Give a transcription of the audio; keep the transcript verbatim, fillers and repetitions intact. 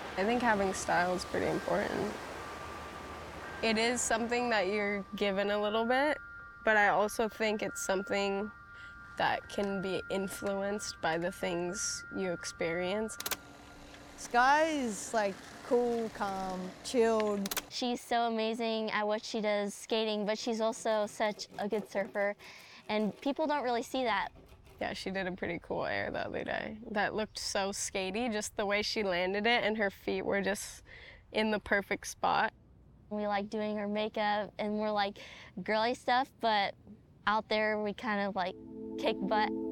I think having style is pretty important. It is something that you're given a little bit, but I also think it's something that can be influenced by the things you experience. Sky is like cool, calm, chilled. She's so amazing at what she does skating, but she's also such a good surfer, and people don't really see that. Yeah, she did a pretty cool air the other day. That looked so skatey, just the way she landed it, and her feet were just in the perfect spot. We like doing her makeup and we're like girly stuff, but out there we kind of like kick butt.